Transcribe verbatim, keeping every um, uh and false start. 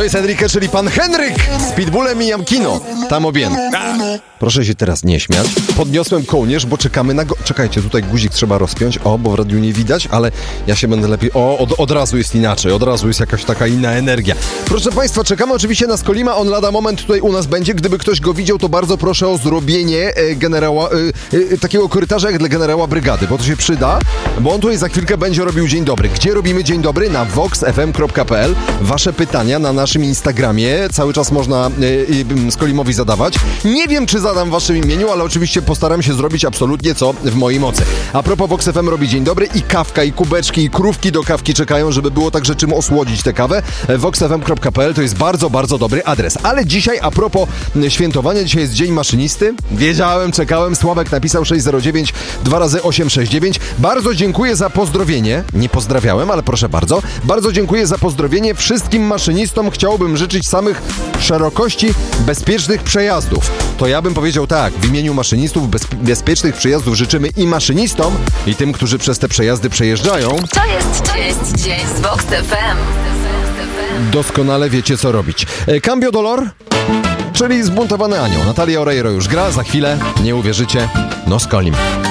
To jest Enrique, czyli pan Henryk z Pitbullem i Jamkino. Tam obien. Proszę się teraz nie śmiać. Podniosłem kołnierz, bo czekamy na go... Czekajcie, tutaj guzik trzeba rozpiąć. O, bo w radiu nie widać, ale ja się będę lepiej... O, od, od razu jest inaczej. Od razu jest jakaś taka inna energia. Proszę państwa, czekamy oczywiście na Skolima. On lada moment tutaj u nas będzie. Gdyby ktoś go widział, to bardzo proszę o zrobienie e, generała... E, e, takiego korytarza jak dla generała brygady, bo to się przyda, bo on tutaj za chwilkę będzie robił dzień dobry. Gdzie robimy dzień dobry? Na vox f m kropka p l. Wasze pytania na naszym Instagramie. Cały czas można e, e, Skolimowi zadawać. Nie wiem, czy zadam w waszym imieniu, ale oczywiście postaram się zrobić absolutnie co w mojej mocy. A propos Vox F M robi dzień dobry i kawka, i kubeczki, i krówki do kawki czekają, żeby było także czym osłodzić tę kawę. vox f m kropka p l to jest bardzo, bardzo dobry adres. Ale dzisiaj a propos świętowania, dzisiaj jest Dzień Maszynisty. Wiedziałem, czekałem. Sławek napisał sześć zero dziewięć dwa razy osiem sześć dziewięć. Bardzo dziękuję za pozdrowienie. Nie pozdrawiałem, ale proszę bardzo. Bardzo dziękuję za pozdrowienie. Wszystkim maszynistom chciałbym życzyć samych szerokości bezpiecznych przejazdów. To ja bym powiedział tak, w imieniu maszynistów bez, bezpiecznych przejazdów życzymy i maszynistom, i tym, którzy przez te przejazdy przejeżdżają. To jest, to jest dzień z Vox F M. Doskonale wiecie, co robić. Cambio Dolor, czyli zbuntowany anioł. Natalia Oreiro już gra, za chwilę, nie uwierzycie, no Skolim.